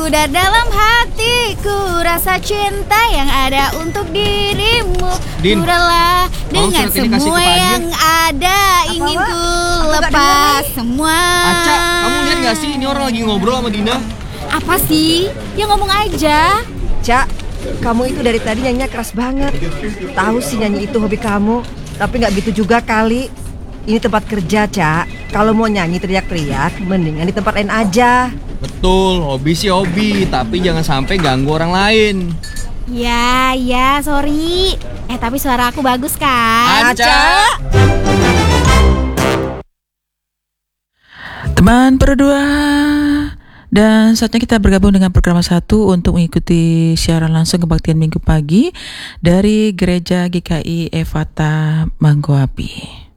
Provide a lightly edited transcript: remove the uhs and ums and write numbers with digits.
Pudar dalam hatiku rasa cinta yang ada untuk dirimu. Din, Puralah dengan surat ini kasih semua ke Pak yang ada. Ingin Wak? ku Aku nggak lepas dengar, semua. Aca, kamu lihat gak sih ini orang lagi ngobrol sama Dina? Apa sih? Ya ngomong aja. Cak, kamu itu dari tadi nyanyinya keras banget. Tahu sih nyanyi itu hobi kamu, tapi nggak gitu juga kali. Ini tempat kerja, Cak. Kalau mau nyanyi teriak-teriak, mendingan di tempat lain aja. Betul, hobi sih hobi, tapi jangan sampai ganggu orang lain. Ya, sorry. Tapi suara aku bagus kan? Aca. Teman berdua. Dan saatnya kita bergabung dengan program 1 untuk mengikuti siaran langsung kebaktian Minggu pagi dari Gereja GKI Efata Manggawapi.